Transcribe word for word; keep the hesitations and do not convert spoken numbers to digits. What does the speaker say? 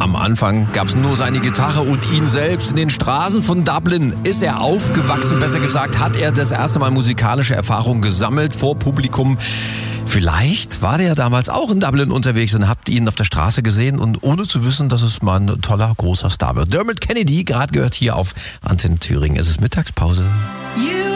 Am Anfang gab es nur seine Gitarre und ihn selbst. In den Straßen von Dublin ist er aufgewachsen. Besser gesagt, hat er das erste Mal musikalische Erfahrung gesammelt vor Publikum. Vielleicht war der damals auch in Dublin unterwegs und habt ihn auf der Straße gesehen und ohne zu wissen, dass es mal ein toller, großer Star wird. Dermot Kennedy, gerade gehört hier auf Antenne Thüringen. Es ist Mittagspause.